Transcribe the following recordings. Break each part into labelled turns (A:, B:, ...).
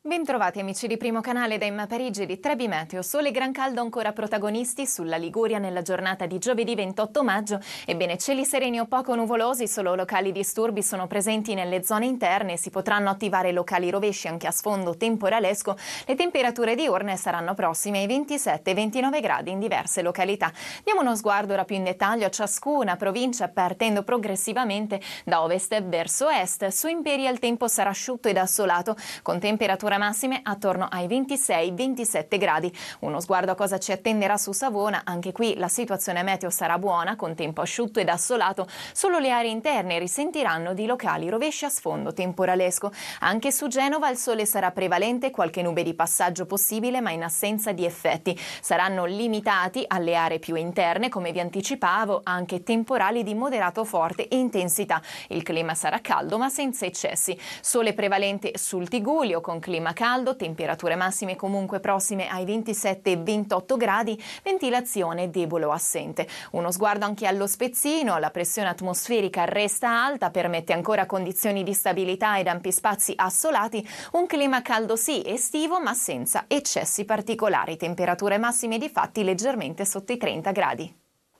A: Bentrovati amici di Primo Canale da Emma Parigi di Trebi Meteo. Sole e gran caldo ancora protagonisti sulla Liguria nella giornata di giovedì 28 maggio. Ebbene, cieli sereni o poco nuvolosi, solo locali disturbi sono presenti nelle zone interne. Si potranno attivare locali rovesci anche a sfondo temporalesco. Le temperature diurne saranno prossime ai 27-29 gradi in diverse località. Diamo uno sguardo ora più in dettaglio a ciascuna provincia, partendo progressivamente da ovest verso est. Su Imperia il tempo sarà asciutto ed assolato, con temperature massime attorno ai 26-27 gradi. Uno sguardo a cosa ci attenderà su Savona, anche qui la situazione meteo sarà buona, con tempo asciutto ed assolato, solo le aree interne risentiranno di locali rovesci a sfondo temporalesco. Anche su Genova il sole sarà prevalente, qualche nube di passaggio possibile ma in assenza di effetti. Saranno limitati alle aree più interne, come vi anticipavo, anche temporali di moderato forte intensità. Il clima sarà caldo ma senza eccessi. Sole prevalente sul Tigullio con clima caldo, temperature massime comunque prossime ai 27-28 gradi, ventilazione debole o assente. Uno sguardo anche allo Spezzino, la pressione atmosferica resta alta, permette ancora condizioni di stabilità ed ampi spazi assolati, un clima caldo sì estivo ma senza eccessi particolari, temperature massime di fatti leggermente sotto i 30 gradi.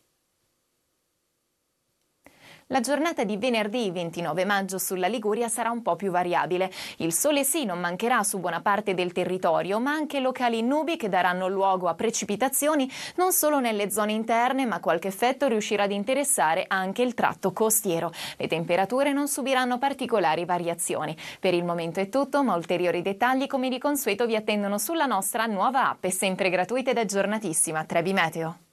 A: La giornata di venerdì 29 maggio sulla Liguria sarà un po' più variabile. Il sole sì non mancherà su buona parte del territorio, ma anche locali nubi che daranno luogo a precipitazioni non solo nelle zone interne, ma qualche effetto riuscirà ad interessare anche il tratto costiero. Le temperature non subiranno particolari variazioni. Per il momento è tutto, ma ulteriori dettagli come di consueto vi attendono sulla nostra nuova app, sempre gratuita ed aggiornatissima, Trebi Meteo.